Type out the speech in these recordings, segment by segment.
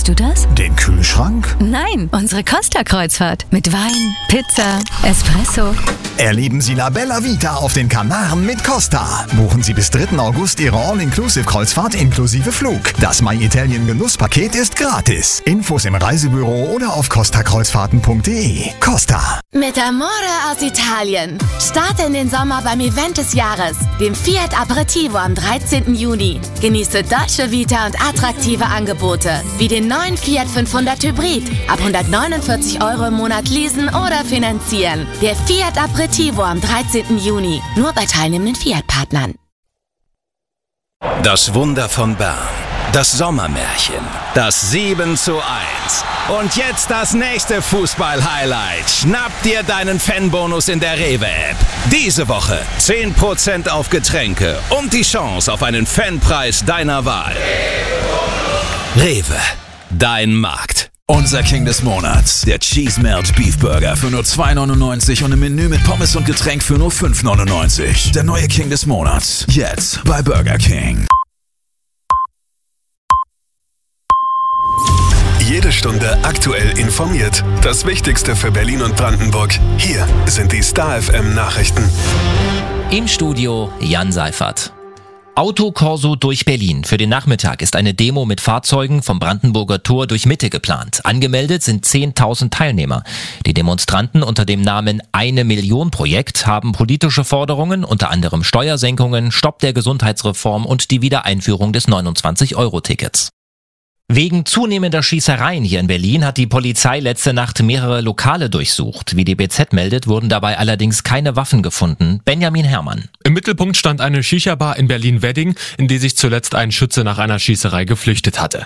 Meinst du das? Den Kühlschrank? Nein, unsere Costa-Kreuzfahrt. Mit Wein, Pizza, Espresso. Erleben Sie La Bella Vita auf den Kanaren mit Costa. Buchen Sie bis 3. August Ihre All-Inclusive-Kreuzfahrt inklusive Flug. Das My Italien Genusspaket ist gratis. Infos im Reisebüro oder auf costakreuzfahrten.de. Costa. Mit Amore aus Italien. Starte in den Sommer beim Event des Jahres, dem Fiat Aperitivo am 13. Juni. Genieße Dolce Vita und attraktive Angebote, wie den neuen Fiat 500 Hybrid. Ab 149 € im Monat leasen oder finanzieren. Der Fiat Aperitivo am 13. Juni. Nur bei teilnehmenden Fiat-Partnern. Das Wunder von Bern. Das Sommermärchen. Das 7:1. Und jetzt das nächste Fußball-Highlight. Schnapp dir deinen Fanbonus in der Rewe-App. Diese Woche 10% auf Getränke und die Chance auf einen Fanpreis deiner Wahl. Rewe. Dein Markt. Unser King des Monats, der Cheese Melt Beef Burger für nur 2,99 und im Menü mit Pommes und Getränk für nur 5,99. Der neue King des Monats, jetzt bei Burger King. Jede Stunde aktuell informiert. Das Wichtigste für Berlin und Brandenburg. Hier sind die Star FM Nachrichten. Im Studio Jan Seifert. Autokorso durch Berlin. Für den Nachmittag ist eine Demo mit Fahrzeugen vom Brandenburger Tor durch Mitte geplant. Angemeldet sind 10.000 Teilnehmer. Die Demonstranten unter dem Namen 1 Million Projekt haben politische Forderungen, unter anderem Steuersenkungen, Stopp der Gesundheitsreform und die Wiedereinführung des 29-Euro-Tickets. Wegen zunehmender Schießereien hier in Berlin hat die Polizei letzte Nacht mehrere Lokale durchsucht. Wie die BZ meldet, wurden dabei allerdings keine Waffen gefunden. Benjamin Herrmann. Im Mittelpunkt stand eine Shisha-Bar in Berlin-Wedding, in die sich zuletzt ein Schütze nach einer Schießerei geflüchtet hatte.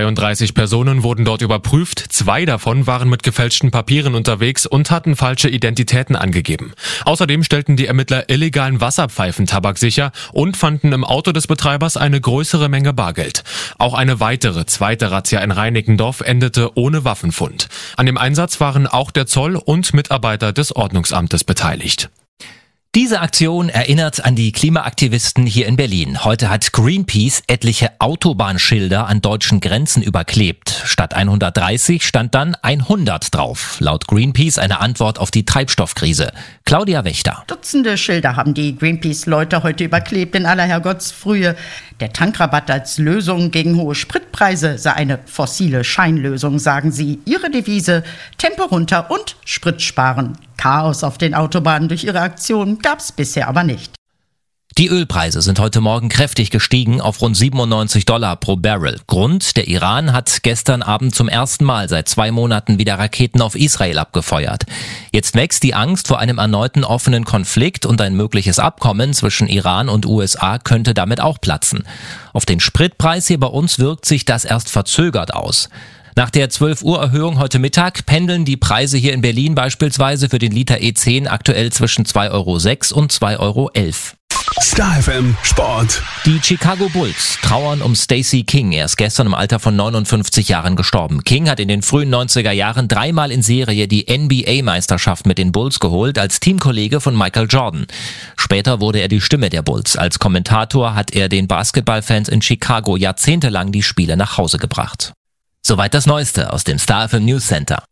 32 Personen wurden dort überprüft. 2 davon waren mit gefälschten Papieren unterwegs und hatten falsche Identitäten angegeben. Außerdem stellten die Ermittler illegalen Wasserpfeifentabak sicher und fanden im Auto des Betreibers eine größere Menge Bargeld. Auch eine weitere zweite Razzia in Reinickendorf endete ohne Waffenfund. An dem Einsatz waren auch der Zoll und Mitarbeiter des Ordnungsamtes beteiligt. Diese Aktion erinnert an die Klimaaktivisten hier in Berlin. Heute hat Greenpeace etliche Autobahnschilder an deutschen Grenzen überklebt. Statt 130 stand dann 100 drauf. Laut Greenpeace eine Antwort auf die Treibstoffkrise. Claudia Wächter. Dutzende Schilder haben die Greenpeace-Leute heute überklebt in aller Herrgottsfrühe. Der Tankrabatt als Lösung gegen hohe Spritpreise sei eine fossile Scheinlösung, sagen sie. Ihre Devise: Tempo runter und Sprit sparen. Chaos auf den Autobahnen durch ihre Aktion gab's bisher aber nicht. Die Ölpreise sind heute Morgen kräftig gestiegen auf rund $97 pro Barrel. Grund: der Iran hat gestern Abend zum ersten Mal seit 2 Monaten wieder Raketen auf Israel abgefeuert. Jetzt wächst die Angst vor einem erneuten offenen Konflikt und ein mögliches Abkommen zwischen Iran und USA könnte damit auch platzen. Auf den Spritpreis hier bei uns wirkt sich das erst verzögert aus. Nach der 12 Uhr Erhöhung heute Mittag pendeln die Preise hier in Berlin beispielsweise für den Liter E10 aktuell zwischen 2,06 € und 2,11 €. Star FM Sport. Die Chicago Bulls trauern um Stacey King. Er ist gestern im Alter von 59 Jahren gestorben. King hat in den frühen 90er Jahren 3-mal in Serie die NBA-Meisterschaft mit den Bulls geholt, als Teamkollege von Michael Jordan. Später wurde er die Stimme der Bulls. Als Kommentator hat er den Basketballfans in Chicago jahrzehntelang die Spiele nach Hause gebracht. Soweit das Neueste aus dem Star FM News Center.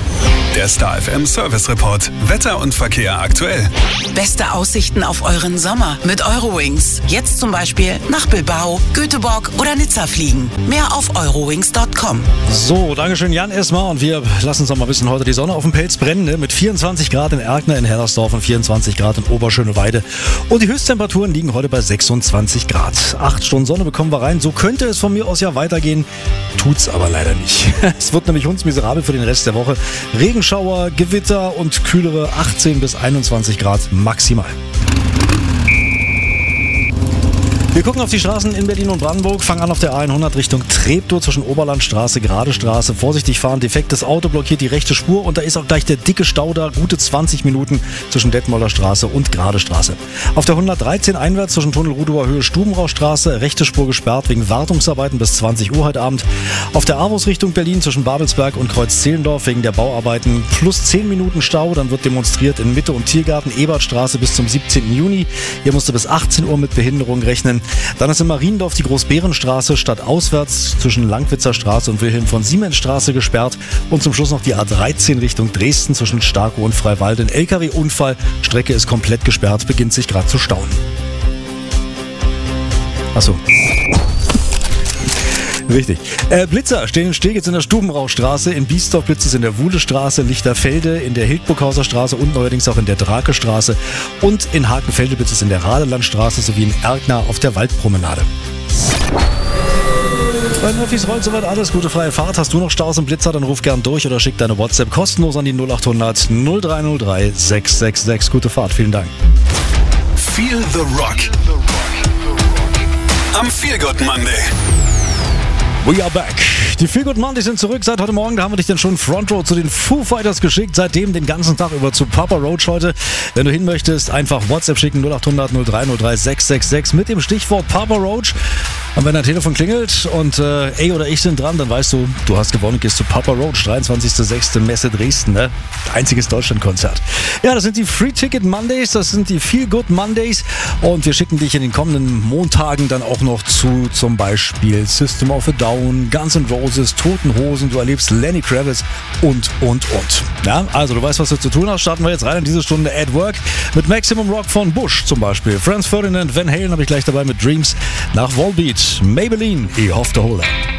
Der Star FM Service Report. Wetter und Verkehr aktuell. Beste Aussichten auf euren Sommer mit Eurowings. Jetzt zum Beispiel nach Bilbao, Göteborg oder Nizza fliegen. Mehr auf eurowings.com. So, dankeschön Jan erstmal. Und wir lassen uns noch mal ein bisschen heute die Sonne auf dem Pelz brennen. Ne? Mit 24 Grad in Erkner, in Hellersdorf und 24 Grad in Oberschöneweide. Und die Höchsttemperaturen liegen heute bei 26 Grad. 8 Stunden Sonne bekommen wir rein. So könnte es von mir aus ja weitergehen. Tut's aber leider nicht. Es wird nämlich hundsmiserabel für den Rest der Woche. Regenschauer, Gewitter und kühlere 18 bis 21 Grad maximal. Wir gucken auf die Straßen in Berlin und Brandenburg, fangen an auf der A100 Richtung Treptow zwischen Oberlandstraße, Gerade Straße. Vorsichtig fahren, defektes Auto blockiert die rechte Spur und da ist auch gleich der dicke Stau da, gute 20 Minuten zwischen Detmolder Straße und Gerade Straße. Auf der 113 einwärts zwischen Tunnel Rudower Höhe Stubenrauchstraße, rechte Spur gesperrt wegen Wartungsarbeiten bis 20 Uhr heute Abend. Auf der Avus Richtung Berlin zwischen Babelsberg und Kreuz-Zehlendorf wegen der Bauarbeiten plus 10 Minuten Stau, dann wird demonstriert in Mitte und Tiergarten, Ebertstraße bis zum 17. Juni. Hier musst du bis 18 Uhr mit Behinderung rechnen. Dann ist in Mariendorf die Großbärenstraße stadtauswärts zwischen Langwitzer Straße und Wilhelm von Siemens Straße gesperrt. Und zum Schluss noch die A13 Richtung Dresden zwischen Starkow und Freiwald. Ein LKW-Unfall, Strecke ist komplett gesperrt, beginnt sich gerade zu stauen. Achso. Richtig. Blitzer stehen in Steglitz in der Stubenrauchstraße, in Biesdorf blitzt es in der Wuhlestraße, Lichterfelde in der Hildburghauser Straße und neuerdings auch in der Drakestraße. Und in Hakenfelde blitzt es in der Radelandstraße sowie in Erkner auf der Waldpromenade. Bei Murphys rollt soweit alles. Gute freie Fahrt. Hast du noch Staus und Blitzer, dann ruf gern durch oder schick deine WhatsApp kostenlos an die 0800 0303 666. Gute Fahrt. Vielen Dank. Feel the Rock. Am Feel Good Monday. We are back. Die Feel Good Mondays sind zurück seit heute Morgen. Da haben wir dich dann schon Front Row zu den Foo Fighters geschickt. Seitdem den ganzen Tag über zu Papa Roach heute. Wenn du hin möchtest, einfach WhatsApp schicken 0800 0303 666 mit dem Stichwort Papa Roach. Und wenn dein Telefon klingelt und A oder ich sind dran, dann weißt du, du hast gewonnen und gehst zu Papa Roach, 23.06. Messe Dresden, ne? Einziges Deutschlandkonzert. Ja, das sind die Free Ticket Mondays, das sind die Feel Good Mondays und wir schicken dich in den kommenden Montagen dann auch noch zu zum Beispiel System of a Down, Guns N' Roses, Toten Hosen, du erlebst Lenny Kravitz und. Ja, also du weißt, was du zu tun hast. Starten wir jetzt rein in diese Stunde at Work mit Maximum Rock von Bush zum Beispiel. Franz Ferdinand, Van Halen habe ich gleich dabei mit Dreams nach Volbeat. Maybelline, ich hoffe, der Holer.